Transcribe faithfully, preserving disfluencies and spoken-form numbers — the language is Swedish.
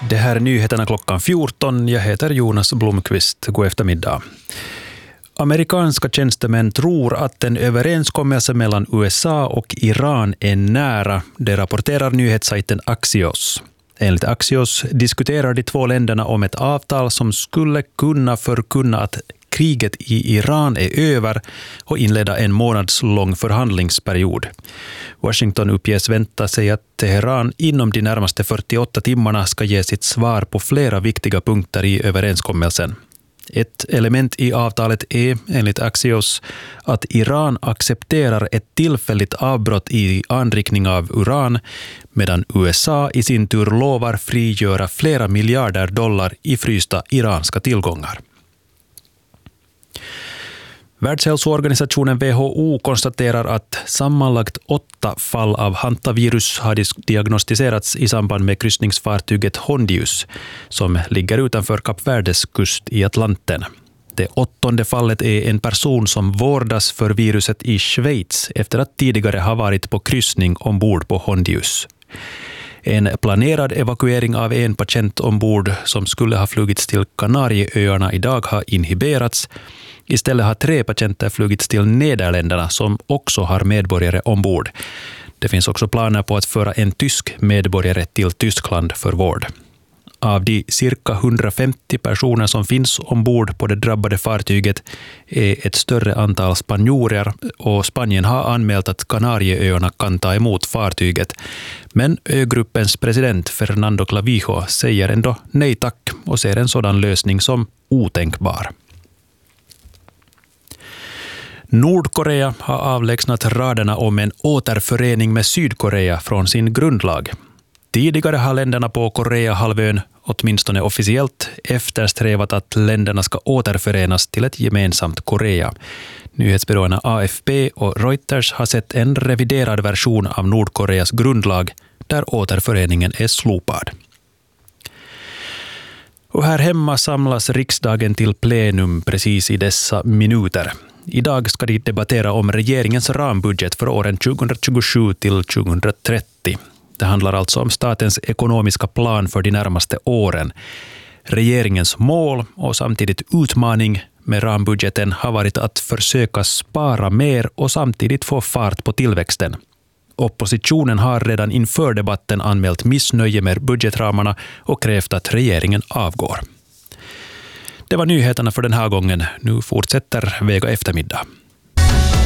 Det här är nyheterna klockan fjorton. Jag heter Jonas Blomqvist. God eftermiddag. Amerikanska tjänstemän tror att en överenskommelse mellan U S A och Iran är nära. Det rapporterar nyhetssajten Axios. Enligt Axios diskuterar de två länderna om ett avtal som skulle kunna förkunna att kriget i Iran är över och inleda en månadslång förhandlingsperiod. Washington uppges vänta sig att Teheran inom de närmaste fyrtioåtta timmarna ska ge sitt svar på flera viktiga punkter i överenskommelsen. Ett element i avtalet är, enligt Axios, att Iran accepterar ett tillfälligt avbrott i anrikning av uran, medan U S A i sin tur lovar frigöra flera miljarder dollar i frysta iranska tillgångar. Världshälsoorganisationen W H O konstaterar att sammanlagt åtta fall av hantavirus har diagnostiserats i samband med kryssningsfartyget Hondius, som ligger utanför Kap Verdes kust i Atlanten. Det åttonde fallet är en person som vårdas för viruset i Schweiz efter att tidigare ha varit på kryssning ombord på Hondius. En planerad evakuering av en patient ombord som skulle ha flugits till Kanarieöarna idag har inhiberats. Istället har tre patienter flugits till Nederländerna som också har medborgare ombord. Det finns också planer på att föra en tysk medborgare till Tyskland för vård. Av de cirka hundrafemtio personer som finns ombord på det drabbade fartyget är ett större antal spanjorer, och Spanien har anmält att Kanarieöarna kan ta emot fartyget. Men ögruppens president Fernando Clavijo säger ändå nej tack och ser en sådan lösning som otänkbar. Nordkorea har avlägsnat raderna om en återförening med Sydkorea från sin grundlag. Tidigare har länderna på Koreahalvön, åtminstone officiellt, eftersträvat att länderna ska återförenas till ett gemensamt Korea. Nyhetsbyråerna A F P och Reuters har sett en reviderad version av Nordkoreas grundlag där återföreningen är slopad. Och här hemma samlas riksdagen till plenum precis i dessa minuter. Idag ska de debattera om regeringens rambudget för åren tjugohundratjugosju till tjugohundratrettio. Det handlar alltså om statens ekonomiska plan för de närmaste åren. Regeringens mål och samtidigt utmaning med rambudgeten har varit att försöka spara mer och samtidigt få fart på tillväxten. Oppositionen har redan inför debatten anmält missnöje med budgetramarna och krävt att regeringen avgår. Det var nyheterna för den här gången. Nu fortsätter Vega eftermiddag.